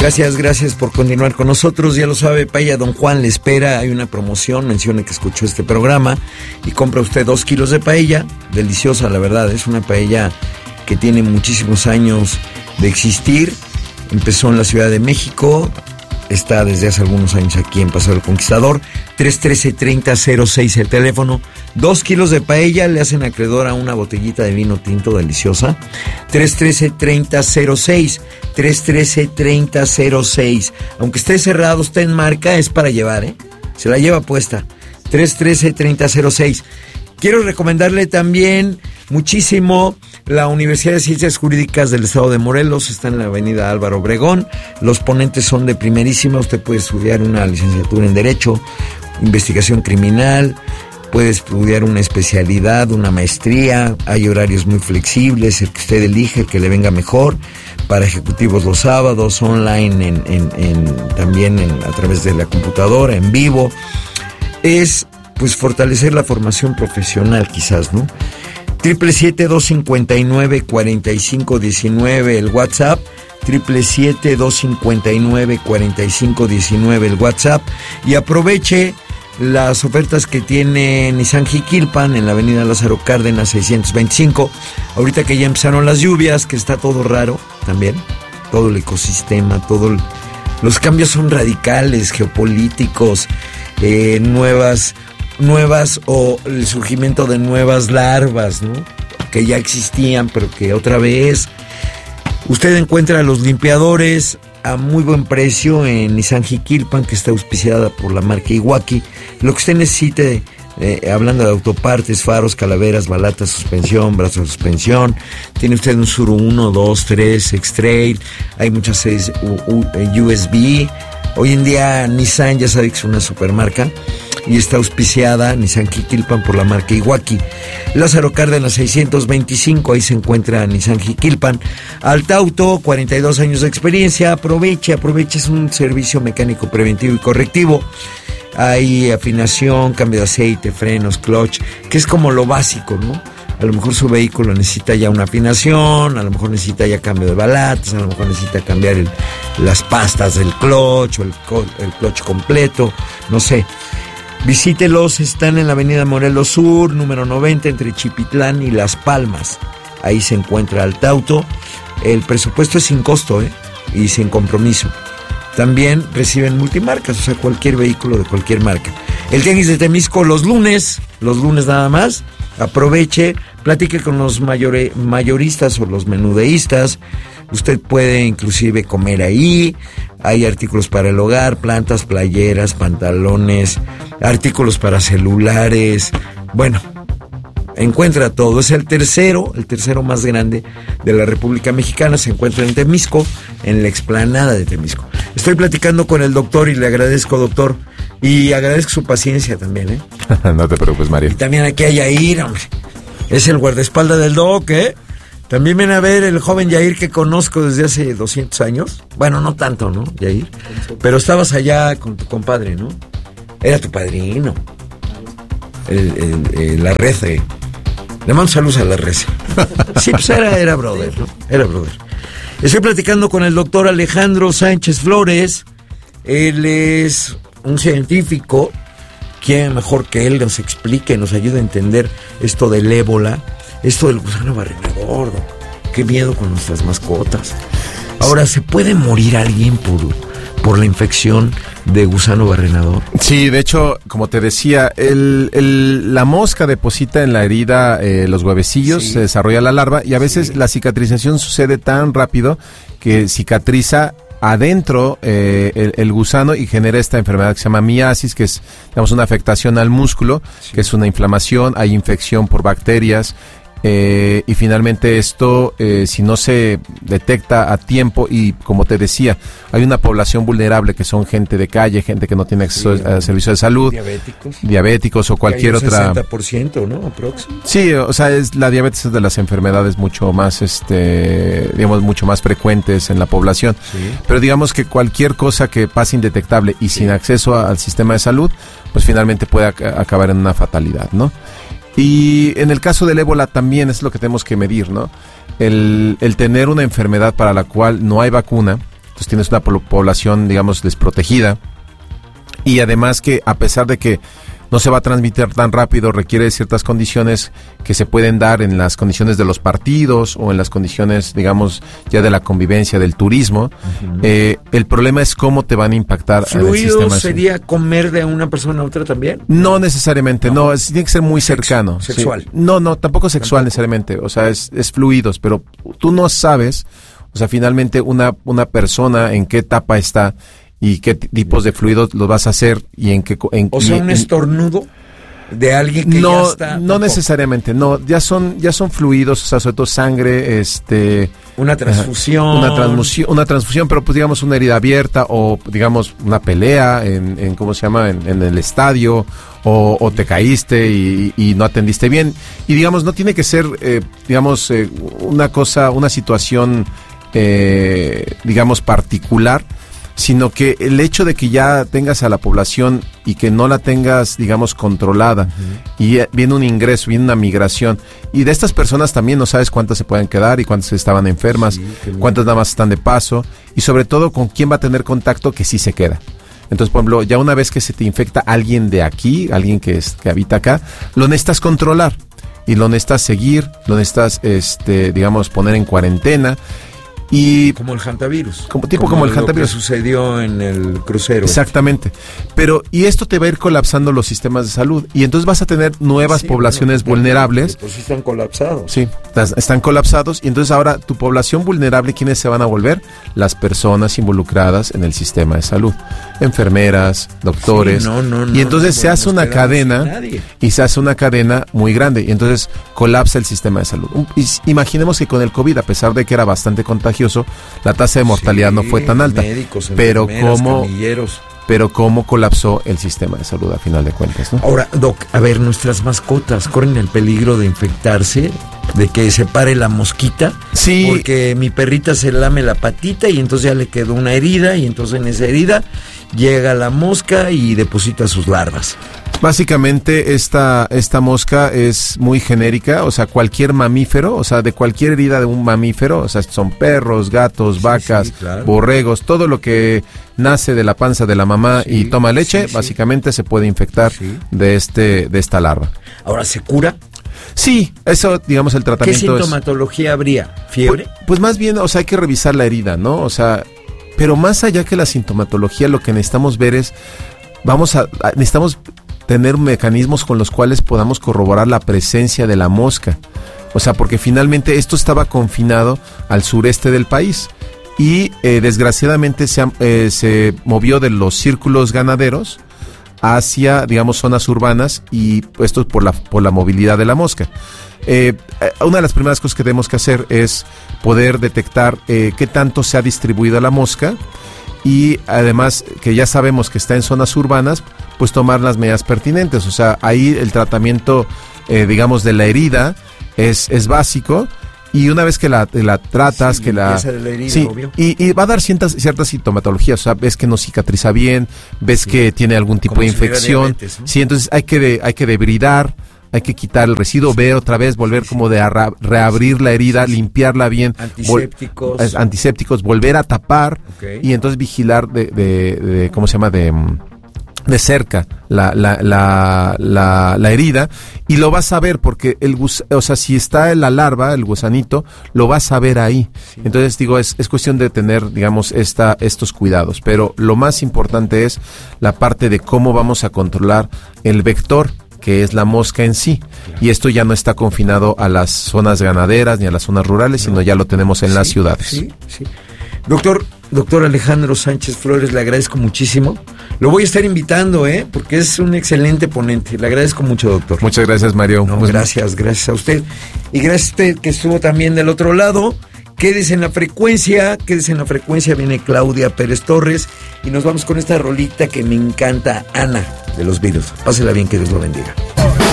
Gracias por continuar con nosotros. Ya lo sabe, Paella Don Juan le espera. Hay una promoción, mencione que escuchó este programa y compra usted 2 kilos de paella. Deliciosa, la verdad. Es una paella que tiene muchísimos años de existir. Empezó en la Ciudad de México. Está desde hace algunos años aquí en Paso del Conquistador. 313-3006 el teléfono. 2 kilos de paella le hacen acreedor a una botellita de vino tinto deliciosa. 313-3006. 313-3006. Aunque esté cerrado, esté en marca, es para llevar, se la lleva puesta. 313-3006. Quiero recomendarle también muchísimo la Universidad de Ciencias Jurídicas del Estado de Morelos. Está en la avenida Álvaro Obregón. Los ponentes son de primerísima. Usted puede estudiar una licenciatura en Derecho, Investigación Criminal, puede estudiar una especialidad, una maestría. Hay horarios muy flexibles, el que usted elige, el que le venga mejor. Para ejecutivos los sábados, online, también a través de la computadora, en vivo. Es pues fortalecer la formación profesional, quizás, ¿no? 777-259-4519 el WhatsApp, 777-259-4519 el WhatsApp, y aproveche las ofertas que tiene Nissan Jiquilpan en la avenida Lázaro Cárdenas 625. Ahorita que ya empezaron las lluvias, que está todo raro también, todo el ecosistema, los cambios son radicales, geopolíticos, nuevas o el surgimiento de nuevas larvas, ¿no? Que ya existían, pero que otra vez usted encuentra los limpiadores a muy buen precio en Nissan Jiquilpan, que está auspiciada por la marca Iwaki. Lo que usted necesite, hablando de autopartes, faros, calaveras, balatas, suspensión, brazos de suspensión. Tiene usted un Suru 1, 2, 3, X-Trail. Hay muchas USB. Hoy en día Nissan ya sabe que es una supermarca y está auspiciada Nissan Jiquilpan por la marca Iwaki. Lázaro Cárdenas 625, ahí se encuentra Nissan Jiquilpan. Altauto, 42 años de experiencia. Aproveche, es un servicio mecánico preventivo y correctivo. Hay afinación, cambio de aceite, frenos, clutch, que es como lo básico, ¿no? A lo mejor su vehículo necesita ya una afinación, a lo mejor necesita ya cambio de balatas, a lo mejor necesita cambiar las pastas del clutch o el clutch completo, no sé. Visítelos, están en la avenida Morelos Sur, número 90, entre Chipitlán y Las Palmas. Ahí se encuentra Altauto. El presupuesto es sin costo, y sin compromiso. También reciben multimarcas, o sea, cualquier vehículo de cualquier marca. El Tianguis de Temisco los lunes nada más. Aproveche, platique con los mayoristas o los menudeístas. Usted puede inclusive comer ahí. Hay artículos para el hogar, plantas, playeras, pantalones, artículos para celulares. Bueno, encuentra todo. Es el tercero más grande de la República Mexicana. Se encuentra en Temisco, en la explanada de Temisco. Estoy platicando con el doctor y le agradezco, doctor. Y agradezco su paciencia también, No te preocupes, Mario. Y también aquí a Yair, hombre. Es el guardaespaldas del doc, También viene a ver el joven Yair que conozco desde hace 200 años. Bueno, no tanto, ¿no, Yair? Pero estabas allá con tu compadre, ¿no? Era tu padrino. La Rece. Le mando saludos a la Rece. Sí, pues era brother, ¿no? Era brother. Estoy platicando con el doctor Alejandro Sánchez Flores. Él es un científico. ¿Quién mejor que él nos explique, nos ayude a entender esto del ébola, esto del gusano barrenador? Qué miedo con nuestras mascotas. Ahora, ¿se puede morir alguien por la infección de gusano barrenador? Sí, de hecho, como te decía, la mosca deposita en la herida los huevecillos, sí. Se desarrolla la larva y a veces la cicatrización sucede tan rápido que cicatriza adentro el gusano y genera esta enfermedad que se llama miasis, que es, digamos, una afectación al músculo, sí. Que es una inflamación, hay infección por bacterias. Y finalmente esto, si no se detecta a tiempo, y como te decía, hay una población vulnerable que son gente de calle, gente que no tiene acceso a servicios de salud, diabéticos o cualquier otra. 60%, ¿no? Aproximadamente. Sí, o sea, la diabetes es de las enfermedades mucho más, digamos, mucho más frecuentes en la población. Sí. Pero digamos que cualquier cosa que pase indetectable y sin acceso al sistema de salud, pues finalmente puede acabar en una fatalidad, ¿no? Y en el caso del ébola también es lo que tenemos que medir, ¿no? El tener una enfermedad para la cual no hay vacuna entonces tienes una población, digamos, desprotegida. Y además que a pesar de que no se va a transmitir tan rápido, requiere ciertas condiciones que se pueden dar en las condiciones de los partidos o en las condiciones, digamos, ya de la convivencia, del turismo. El problema es cómo te van a impactar en el sistema. ¿Fluido sería comer de una persona a otra también? No necesariamente, no, tiene que ser muy cercano. Sexual. Sí. No, tampoco sexual necesariamente, o sea, es fluidos, pero tú no sabes, o sea, finalmente una persona en qué etapa está y qué tipos de fluidos los vas a hacer y en qué... un estornudo de alguien que ya está... No necesariamente, no, ya son fluidos, o sea, sobre todo sangre, una transfusión. Una transfusión, pero pues digamos una herida abierta o digamos una pelea ¿cómo se llama? En el estadio o te caíste y no atendiste bien. Y digamos, no tiene que ser, una situación, digamos, particular, sino que el hecho de que ya tengas a la población y que no la tengas, digamos, controlada, y viene un ingreso, viene una migración, y de estas personas también no sabes cuántas se pueden quedar y cuántas estaban enfermas, cuántas nada más están de paso, y sobre todo con quién va a tener contacto que sí se queda. Entonces, por ejemplo, ya una vez que se te infecta alguien de aquí, alguien que habita acá, lo necesitas controlar, y lo necesitas seguir, lo necesitas, digamos, poner en cuarentena. Y como el hantavirus. Como el hantavirus. Que sucedió en el crucero. Exactamente. Pero, y esto te va a ir colapsando los sistemas de salud. Y entonces vas a tener nuevas poblaciones vulnerables. Pues están colapsados. Sí, están colapsados. Y entonces ahora tu población vulnerable, ¿quiénes se van a volver? Las personas involucradas en el sistema de salud. Enfermeras, doctores. Y entonces se hace una cadena. Y se hace una cadena muy grande. Y entonces colapsa el sistema de salud. Imaginemos que con el COVID, a pesar de que era bastante contagioso, la tasa de mortalidad no fue tan alta, médicos, pero cómo colapsó el sistema de salud a final de cuentas, ¿no? Ahora, Doc, a ver, nuestras mascotas corren el peligro de infectarse, de que se pare la mosquita, sí, porque mi perrita se lame la patita y entonces ya le quedó una herida y entonces en esa herida llega la mosca y deposita sus larvas. Básicamente esta mosca es muy genérica, o sea, cualquier mamífero, o sea, de cualquier herida de un mamífero, o sea, son perros, gatos, vacas, claro, borregos, todo lo que nace de la panza de la mamá y toma leche, básicamente se puede infectar de esta larva. Ahora, ¿se cura? Sí, eso, digamos, el tratamiento. ¿Qué sintomatología habría? ¿Fiebre? Pues más bien, o sea, hay que revisar la herida, ¿no? O sea, pero más allá que la sintomatología, lo que necesitamos ver es, necesitamos tener mecanismos con los cuales podamos corroborar la presencia de la mosca. O sea, porque finalmente esto estaba confinado al sureste del país y desgraciadamente se movió de los círculos ganaderos hacia, digamos, zonas urbanas, y esto es por la movilidad de la mosca. Una de las primeras cosas que tenemos que hacer es poder detectar qué tanto se ha distribuido la mosca, y además que ya sabemos que está en zonas urbanas, pues tomar las medidas pertinentes. O sea, ahí el tratamiento, digamos, de la herida es básico, y una vez que la tratas, que la herida, obvio. Y va a dar ciertas sintomatologías, o sea, ves que no cicatriza bien, ves que tiene algún tipo de infección, diabetes, ¿no? Sí, entonces hay que debridar, hay que quitar el residuo, ver otra vez, volver como de reabrir la herida, limpiarla bien, antisépticos, volver a tapar, y entonces vigilar de ¿cómo se llama? De cerca la herida, y lo vas a ver porque o sea, si está la larva, el gusanito, lo vas a ver ahí. Entonces digo, es cuestión de tener, digamos, estos cuidados, pero lo más importante es la parte de cómo vamos a controlar el vector, que es la mosca en sí, y esto ya no está confinado a las zonas ganaderas ni a las zonas rurales, sino ya lo tenemos en las ciudades. Sí. Doctor Alejandro Sánchez Flores, le agradezco muchísimo. Lo voy a estar invitando, porque es un excelente ponente. Le agradezco mucho, doctor. Muchas gracias, Mario. Gracias a usted. Y gracias a usted que estuvo también del otro lado. Quédese en la frecuencia, viene Claudia Pérez Torres, y nos vamos con esta rolita que me encanta, Ana, de los Beatles. Pásela bien, que Dios lo bendiga.